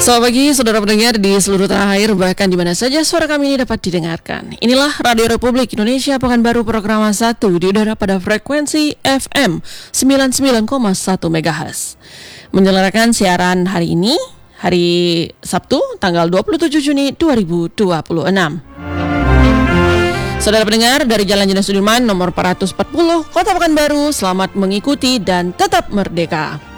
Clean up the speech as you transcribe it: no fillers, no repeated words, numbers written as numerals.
Selamat pagi saudara pendengar di seluruh tanah air, bahkan di mana saja suara kami ini dapat didengarkan. Inilah Radio Republik Indonesia Pekanbaru program 1 di udara pada frekuensi FM 99,1 MHz. Menyelenggarakan siaran hari ini, hari Sabtu, tanggal 27 Juni 2026. Saudara pendengar dari Jalan Jenderal Sudirman nomor 440, Kota Pekanbaru, selamat mengikuti dan tetap merdeka.